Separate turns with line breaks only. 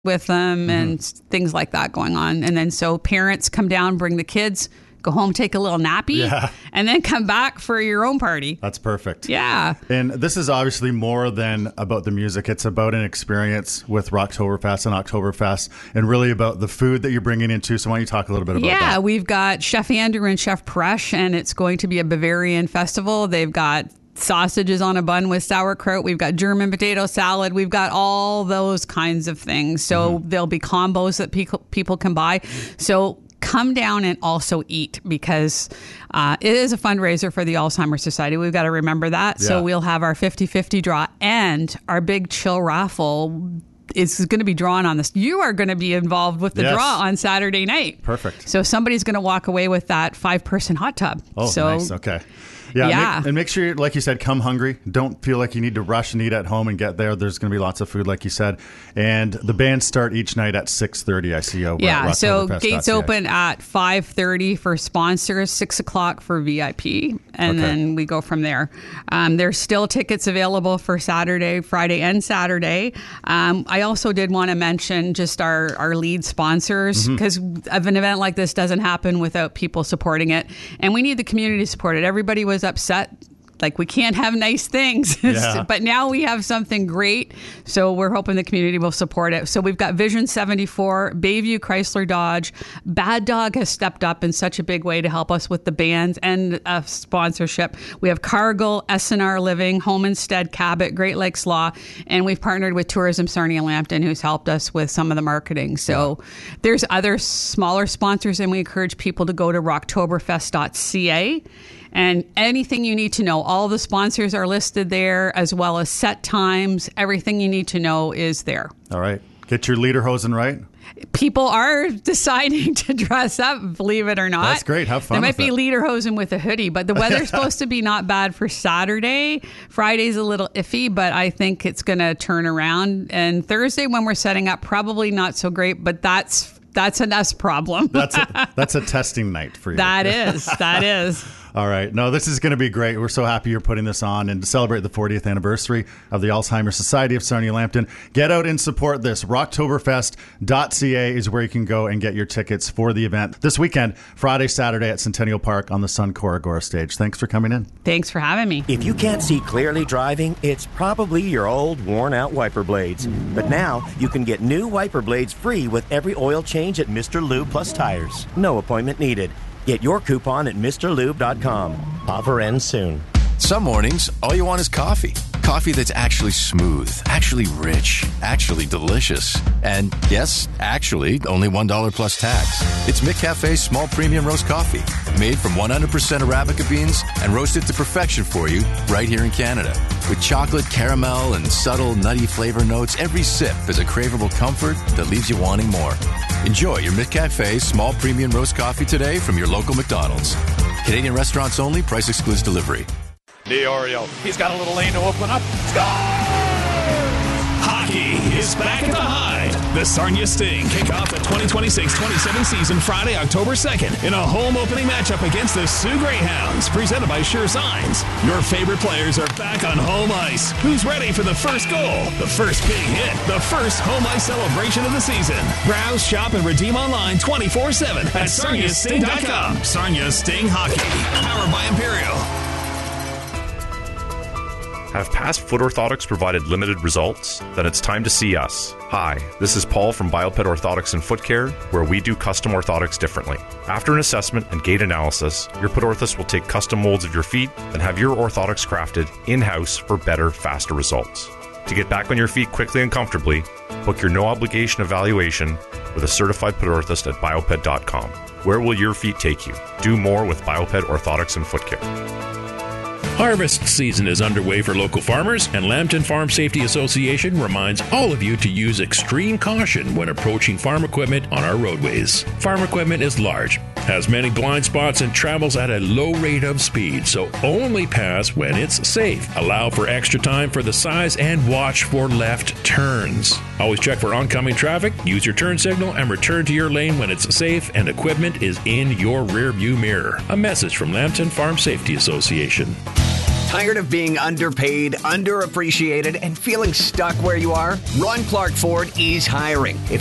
with them and things like that going on. And then so parents come down, bring the kids, go home, take a little nappy, and then come back for your own party.
That's perfect.
Yeah.
And this is obviously more than about the music. It's about an experience with Rocktoberfest and Oktoberfest, and really about the food that you're bringing in too. So why don't you talk a little bit about that?
Yeah, we've got Chef Andrew and Chef Presh, and it's going to be a Bavarian festival. They've got sausages on a bun with sauerkraut. We've got German potato salad. We've got all those kinds of things. So there'll be combos that people can buy. So come down and also eat, because it is a fundraiser for the Alzheimer's Society. We've got to remember that.
Yeah.
So we'll have our 50-50 draw, and our big chill raffle is going to be drawn on this. You are going to be involved with the draw on Saturday night.
Perfect.
So somebody's going to walk away with that 5-person hot tub.
Oh,
so,
nice. Okay. Yeah. Make sure, like you said, come hungry. Don't feel like you need to rush and eat at home and get there. There's going to be lots of food, like you said. And the bands start each night at 6:30, I see.
Yeah, so gates open at 5:30 for sponsors, 6 o'clock for VIP, and then we go from there. There's still tickets available for Saturday, Friday, and Saturday. I also did want to mention just our lead sponsors, because of an event like this doesn't happen without people supporting it. And we need the community to support it. Everybody was upset, like we can't have nice things, but now we have something great, so we're hoping the community will support it. So we've got Vision 74, Bayview Chrysler Dodge. Bad Dog has stepped up in such a big way to help us with the bands and sponsorship. We have Cargill, SNR Living, Home Instead, Cabot, Great Lakes Law, and we've partnered with Tourism Sarnia Lambton, who's helped us with some of the marketing. So there's other smaller sponsors, and we encourage people to go to rocktoberfest.ca. And anything you need to know, all the sponsors are listed there, as well as set times. Everything you need to know is there.
All right. Get your lederhosen right.
People are deciding to dress up, believe it or not.
That's great. Have fun.
There might be lederhosen with a hoodie, but the weather's supposed to be not bad for Saturday. Friday's a little iffy, but I think it's going to turn around. And Thursday, when we're setting up, probably not so great, but that's an us problem.
That's a testing night for you.
That is.
All right. No, this is going to be great. We're so happy you're putting this on, and to celebrate the 40th anniversary of the Alzheimer's Society of Sarnia Lambton. Get out and support this. Rocktoberfest.ca is where you can go and get your tickets for the event this weekend, Friday, Saturday at Centennial Park on the Suncor Agora stage. Thanks for coming in.
Thanks for having me.
If you can't see clearly driving, it's probably your old, worn-out wiper blades. But now you can get new wiper blades free with every oil change at Mr. Lube Plus Tires. No appointment needed. Get your coupon at MrLube.com. Offer ends soon.
Some mornings, all you want is coffee. Coffee that's actually smooth, actually rich, actually delicious. And yes, actually, only $1 plus tax. It's McCafe's small premium roast coffee, made from 100% Arabica beans and roasted to perfection for you right here in Canada. With chocolate, caramel, and subtle nutty flavor notes, every sip is a craveable comfort that leaves you wanting more. Enjoy your McCafe small premium roast coffee today from your local McDonald's. Canadian restaurants only. Price excludes delivery.
Diorio, he's got a little lane to open up. Score! Hockey is back at the Hyde. The Sarnia Sting kick off the 2026-27 season Friday, October 2nd in a home opening matchup against the Sioux Greyhounds, presented by Sure Signs. Your favorite players are back on home ice. Who's ready for the first goal, the first big hit, the first home ice celebration of the season? Browse, shop, and redeem online 24/7 at sarniasting.com. Sarnia Sting Hockey, powered by Imperial.
Have past foot orthotics provided limited results? Then it's time to see us. Hi, this is Paul from Bioped Orthotics and Foot Care, where we do custom orthotics differently. After an assessment and gait analysis, your foot orthotist will take custom molds of your feet and have your orthotics crafted in-house for better, faster results. To get back on your feet quickly and comfortably, book your no-obligation evaluation with a certified foot orthotist at bioped.com. Where will your feet take you? Do more with Bioped Orthotics and Foot Care.
Harvest season is underway for local farmers, and Lambton Farm Safety Association reminds all of you to use extreme caution when approaching farm equipment on our roadways. Farm equipment is large, has many blind spots, and travels at a low rate of speed, so only pass when it's safe. Allow for extra time for the size and watch for left turns. Always check for oncoming traffic, use your turn signal, and return to your lane when it's safe and equipment is in your rearview mirror. A message from Lambton Farm Safety Association.
Tired of being underpaid, underappreciated, and feeling stuck where you are? Ron Clark Ford is hiring. If